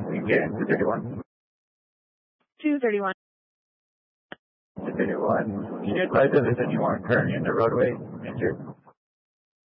Again, 231. 231. 231. Can you advise if there's anyone currently in the roadway injured?